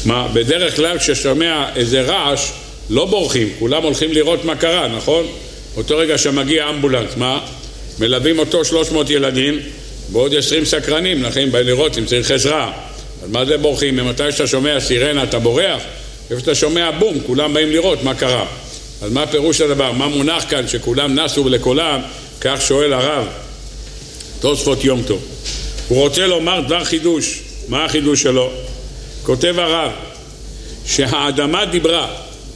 מה, בדרך כלל כששומע איזה רעש לא בורחים, כולם הולכים לראות מה קרה, נכון? אותו רגע שמגיע אמבולנס, מה? מלווים אותו 300 ילדים ועוד 20 סקרנים, לכן באים לראות אם צריך עזרה. אז מה זה בורחים? ממתי שאתה שומע סירנה אתה בורח? איפה שאתה שומע בום, כולם באים לראות מה קרה. אז מה פירוש הדבר? מה מונח כאן שכולם נסו לקולם? כך שואל הרב תוספות יום טוב. הוא רוצה לומר דבר חידוש. מה החידוש שלו? כותב הרב שהאדמה דיברה.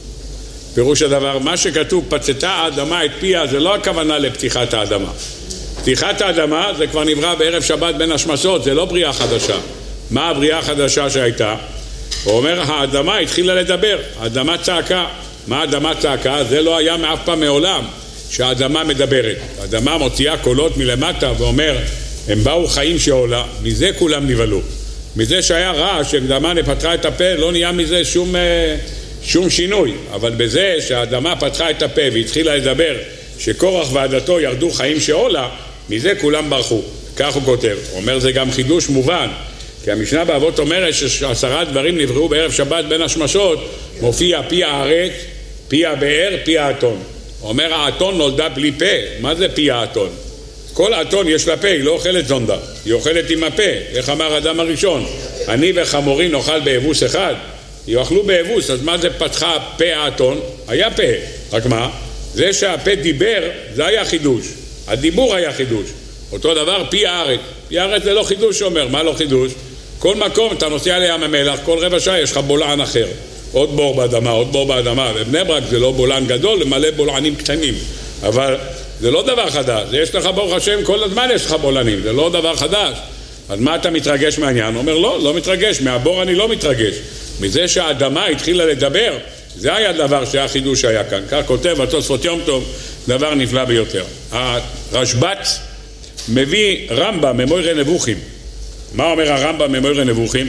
פירוש הדבר, מה שכתוב פצתה האדמה את פיה, זה לא הכוונה לפתיחת האדמה. פתיחת האדמה זה כבר נברא בערב שבת בין השמשות, זה לא בריאה חדשה. מה הבריאה החדשה שהייתה? הוא אומר האדמה התחילה לדבר, האדמה צעקה. מה האדמה צעקה? זה לא היה מאף פעם מעולם שהאדמה מדברת. האדמה מוציאה קולות מלמטה ואומר הם באו חיים שעולה, מזה כולם נבלו. מזה שהיה רעש שהאדמה פתחה את הפה לא נהיה מזה שום שינוי, אבל בזה שהאדמה פתחה את הפה והתחילה לדבר שקורח ועדתו ירדו חיים שעולה, מזה כולם ברחו. כך הוא כותב. הוא אומר זה גם חידוש מובן, כי המשנה באבות אומרת ש10 דברים נבראו בערב שבת בין השמשות, מופיע פי הארץ, פי הבאר, פי האתון. הוא אומר האתון נולדה בלי פה. מה זה פי האתון? כל האתון יש לה פה, היא לא אוכלת זונדה, היא אוכלת עם הפה. איך אמר האדם הראשון? אני וחמורי נאכל באבוס אחד. יאכלו באבוס, אז מה זה פתחה פה האתון? היה פה, רק מה? זה שהפה דיבר, זה היה חידוש. הדיבור היה חידוש. אותו דבר פי הארץ. פי הארץ זה לא חידוש אומר. מה לא חידוש? כל מקום אתה נוסע לים המלח, כל רבע שעה יש לך בולען אחר. עוד בור באדמה, עוד בור באדמה. ובני ברק זה לא בולען גדול, למלא בולענים קטנים. אבל זה לא דבר חדש. זה יש לך ברוך השם, כל הזמן יש לך בולענים. זה לא דבר חדש. אז מה אתה מתרגש מהעניין? הוא אומר לא מתרגש. מהבור אני לא מתרגש. מזה שהאדמה התחילה לדבר, זה היה דבר שהיה חידוש שהיה כאן. כך כותב התוספות יום טוב, דבר נפלא ביותר. הרשב"ץ מביא רמב"ם ממוירי נבוכים. מה אומר הרמב"ם ממוירי נבוכים?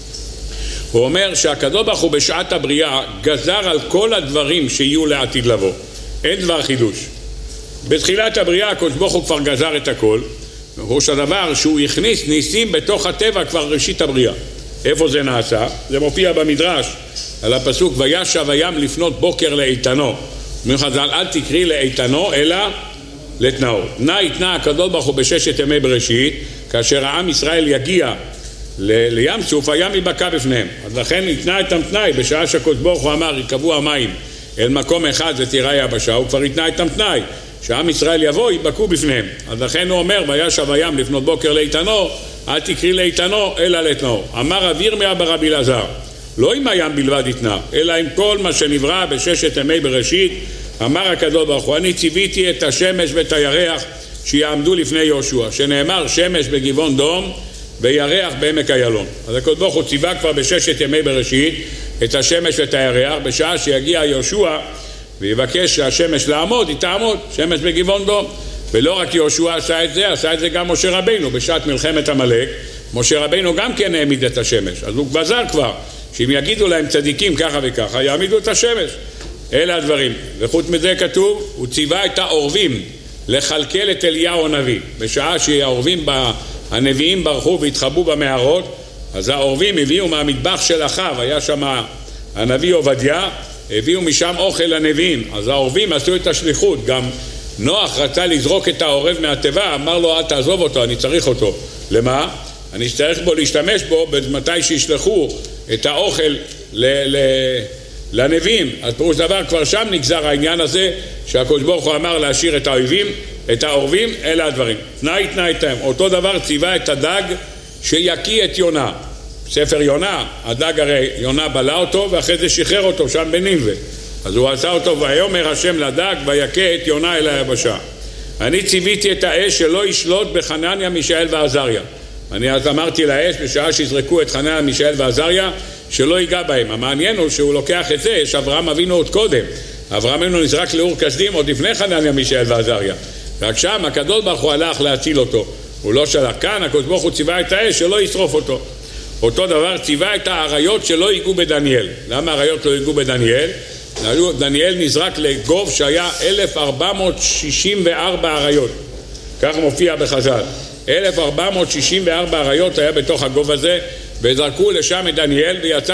הוא אומר שהקדוש ברוך הוא בשעת הבריאה גזר על כל הדברים שיהיו לעתיד לבוא. אין דבר חידוש. בתחילת הבריאה הקדוש ברוך הוא כבר גזר את הכל. וראש הדבר שהוא הכניס ניסים בתוך הטבע כבר ראשית הבריאה. איפה זה נעשה? זה מופיע במדרש על הפסוק וישב הים לפנות בוקר לאיתנו. אומר חז"ל אל תקרי לאיתנו אלא לתנאו. התנה הקדוש ברוך הוא בששת ימי בראשית, כאשר העם ישראל יגיע לים סוף הים ייבקע בפניהם. אז לכן התנה את תנאי בשעה שהקדוש ברוך הוא אמר יקבעו המים אל מקום אחד ותירא יבשה, הוא כבר התנה את תנאי שהעם ישראל יבוא ייבקעו בפניהם. אז לכן הוא אומר וישב הים לפנות בוקר לאיתנו אל תקרי לאיתנו אלא לתנאו. אמר רב ירמיה ברבי אלעזר לא עם הים בלבד התנה אלא עם כל מה שנברא בששת ימי בראשית. אמר הקדוש ברוך הוא אני ציוויתי את השמש ואת הירח שיעמדו לפני יהושע, שנאמר שמש בגבעון דום וירח בעמק איילון. אז הקדוש ברוך הוא ציווה כבר בששת ימי בראשית את השמש ואת הירח. בשעה שיגיע יהושע ויבקש שהשמש לעמוד, היא תעמוד, שמש בגבעון דום. ולא רק יהושע עשה את זה גם משה רבינו בשעת מלחמת עמלק. משה רבינו גם כן העמיד את השמש, אז הוא גזר כבר שאם יגידו להם צדיקים ככה וככה יעמידו את השמש. אלה הדברים. וחוץ מזה כתוב הוא ציווה את העורבים לכלכל את אליהו הנביא. בשעה שהעורבים הנביאים ברחו והתחבאו במערות, אז העורבים הביאו מהמטבח של אחיו, היה שם הנביא עובדיה, הביאו משם אוכל לנביאים. אז העורבים עשו את השליחות. גם נוח רצה לזרוק את העורב מהטבע, אמר לו אל תעזוב אותו, אני צריך אותו. למה? אני צריך בו להשתמש בו מתי שישלחו את האוכל לנביאים. אז פירוש דבר כבר שם נגזר העניין הזה שהקדוש ברוך הוא אמר להשאיר את האויבים, את העורבים. אלה הדברים. תנאי איתם. אותו דבר ציווה את הדג שיקיא את יונה. ספר יונה, הדג הרי יונה בלע אותו ואחרי זה שחרר אותו שם בנינווה. אז הוא עשה אותו ויאמר השם לדג ויקיא את יונה אל היבשה. אני ציוויתי את האש שלא ישלוט בחנניה מישאל ועזריה. אני אז אמרתי לאש בשעה שיזרקו את חנניה מישאל ועזריה שלא ייגע בהם. המעניין הוא שהוא לוקח את זה, יש אברהם אבינו עוד קודם. אברהם אבינו נזרק לאור כשדים עוד לפני חנניה מישאל ועזריה. רק שם הקדוש ברוך הוא הלך להציל אותו. הוא לא שלח. כאן הקדוש ברוך הוא ציווה את האש שלא ישרוף אותו. אותו דבר ציווה את האריות שלא ייגעו בדניאל. למה האריות לא ייגעו בדניאל? דניאל נזרק לגוב שהיה 1464 אריות. כך מופיע בחז"ל. 1464 אריות היה בתוך הגוב הזה, וזרקו לשם את דניאל ויצא